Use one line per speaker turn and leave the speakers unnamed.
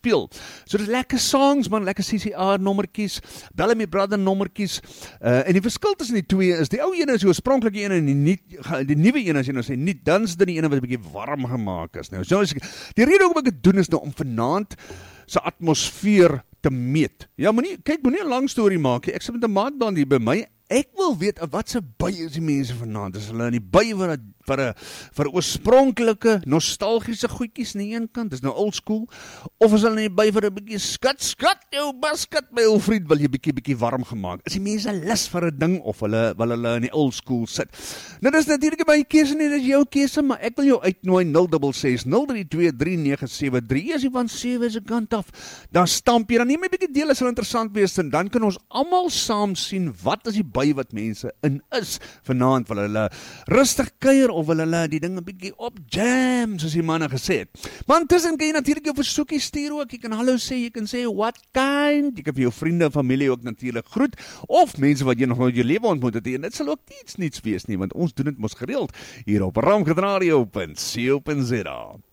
speel. So dit is lekker songs man, lekker CCR nommertjies, Bellamy Brother nommertjies, en die verskil tussen die twee is, die ou ene is die oorspronklike ene en die nuwe ene as jy nou sê nie, dan is dit die ene wat 'n bietjie warm gemaak is. Nou, so is, die rede hoekom ek dit doen is nou om vanaand se atmosfeer te meet. Ja, moenie 'n lang storie maak nie. Ek sit met 'n maat dan hier by my. Ek wil weet wat se by is die mense vanaand. Is hulle in die by vir 'n oorspronklike, nostalgiese goedjies aan die een kant, dis nou old school, of is hulle in die by vir 'n bietjie skat jou basket my ou vriend, wil jy bietjie warm gemaak. Is die mense lus vir 'n ding of wil hulle in die old school sit? Nou dis natuurlik my keuse nie, dis jou keuse, maar ek wil jou uitnooi 066-032-3973 as jy van 7 se kant af. Dan stamp jy, dan neem jy 'n bietjie deel, is wel interessant wees en dan kan ons almal saam sien wat is die by wat mense in is vanaand, wil hulle rustig kuier of wil hulle die ding 'n bietjie op jam, soos die manne gesê het. Maar intussen kan jy natuurlik jou versoekie stuur ook, jy kan hallo sê, jy kan sê what kind, jy kan vir jou vriende en familie ook natuurlik groet, of mense wat jy nog nooit in jou lewe ontmoet het, en dit sal ook niets wees nie, want ons doen dit mos gereeld hier op Ramkhatradio.co.za.